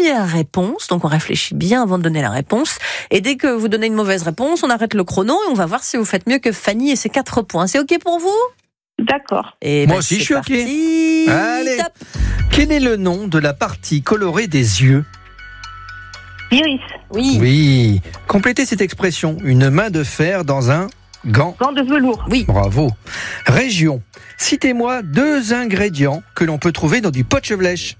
première réponse. Donc on réfléchit bien avant de donner la réponse. Et dès que vous donnez une mauvaise réponse, on arrête le chrono et on va voir si vous faites mieux que Fanny et ses 4 points. C'est OK pour vous ? D'accord. Et Moi aussi, je suis OK. Allez. Top. Quel est le nom de la partie colorée des yeux ? Iris. Oui. Oui. Complétez cette expression. Une main de fer dans un gant. Gant de velours. Oui. Bravo. Région. Citez-moi 2 ingrédients que l'on peut trouver dans du potchevlèche.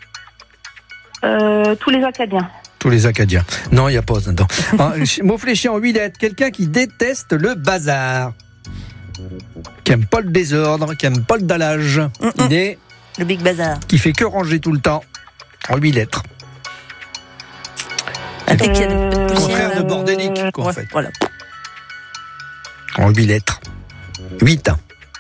Tous les Acadiens. Tous les Acadiens. Non, il n'y a pas dedans. Mot fléché en 8 lettres. Quelqu'un qui déteste le bazar. Qui aime pas le désordre, qui aime pas le dallage. Il est... Le Big Bazar. Qui fait que ranger tout le temps. En 8 lettres. Dès qu'il y a de Contraire de bordélique, quoi, en ouais, fait. Voilà. En 8 lettres. 8.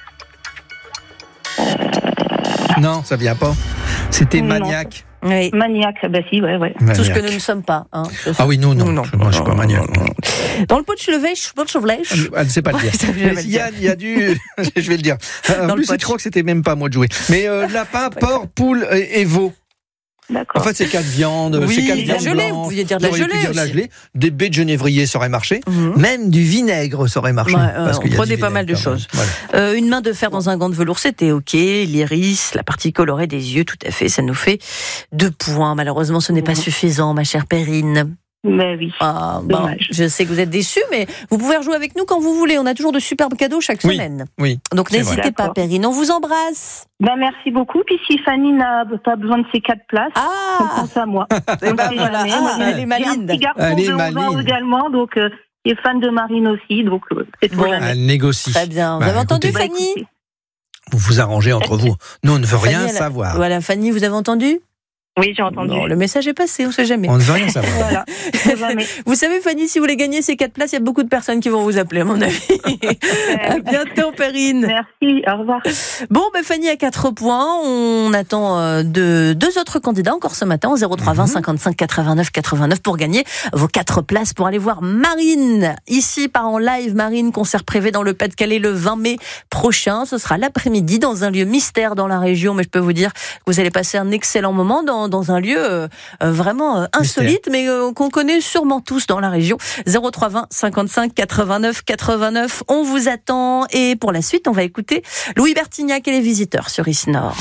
Non, ça vient pas. C'était Non. maniaque. Oui. Maniaque, bah si, ouais. Tout ce que nous ne sommes pas. Hein. Ah oui, nous, non. Moi, je suis pas maniaque. Dans le potchevlèche. Elle ne sait pas le dire. Il y a du... je vais le dire. En plus, je crois que c'était même pas à moi de jouer. Mais lapin, porc, poule et veau. D'accord. En fait, c'est 4 viandes. Oui, c'est 4 de la viandes gelée, blanches. vous pouviez dire de la J'aurais pu gelée dire de la aussi. gelée. Des baies de genévrier, ça aurait marché. Même du vinaigre, ça aurait marché. Ouais, parce on qu'il y a prenait du pas mal de vinaigre, choses. Voilà. Une main de fer dans un gant de velours, c'était OK. L'iris, la partie colorée des yeux, tout à fait. Ça nous fait 2 points. Malheureusement, ce n'est pas suffisant, ma chère Perrine. Mais oui. Ah, bon, je sais que vous êtes déçus, mais vous pouvez rejouer avec nous quand vous voulez. On a toujours de superbes cadeaux chaque semaine. Oui. Donc C'est n'hésitez vrai. pas, Perrine. On vous embrasse. Merci beaucoup. Puis si Fanny n'a pas besoin de ces 4 places, elle pense à moi. Et ben voilà. Elle est J'ai un maline. petit garçon Elle est de 11 ans maline. également, donc il est fan de Marine aussi, donc c'est pour Bon. jamais. Elle négocie. Très bien. Vous Bah, avez entendu, écoutez, Fanny ? Écoutez. Vous vous arrangez entre vous. Nous, on ne veut rien Fanny, savoir. Voilà, Fanny, vous avez entendu ? Oui, j'ai entendu. Bon, le message est passé, on ne sait jamais. On ne veut rien savoir. Voilà. Jamais. Vous savez, Fanny, si vous voulez gagner ces 4 places, il y a beaucoup de personnes qui vont vous appeler, à mon avis. À bientôt, Perrine. Merci, au revoir. Bon, Fanny a 4 points. On attend de 2 autres candidats encore ce matin, au 03 20 55 89 89, pour gagner vos 4 places pour aller voir Marine. Ici, par en live, Marine, concert privé dans le Pas-de-Calais le 20 mai prochain. Ce sera l'après-midi dans un lieu mystère dans la région, mais je peux vous dire que vous allez passer un excellent moment dans un lieu vraiment insolite, mais qu'on connaît sûrement tous dans la région. 03 20 55 89 89. On vous attend. Et pour la suite, on va écouter Louis Bertignac et les Visiteurs sur Ici Nord.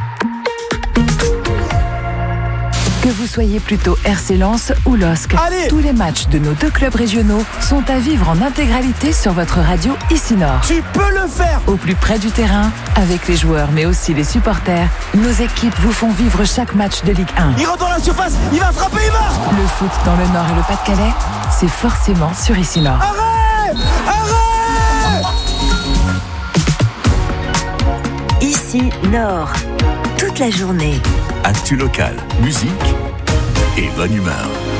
Que vous soyez plutôt RC Lens ou LOSC, tous les matchs de nos 2 clubs régionaux sont à vivre en intégralité sur votre radio Ici Nord. Tu peux le faire! Au plus près du terrain, avec les joueurs mais aussi les supporters, nos équipes vous font vivre chaque match de Ligue 1. Il rentre dans la surface, il va frapper, il marque! Le foot dans le Nord et le Pas-de-Calais, c'est forcément sur Ici Nord. Arrête! Ici Nord, toute la journée. Actu local, musique et bonne humeur.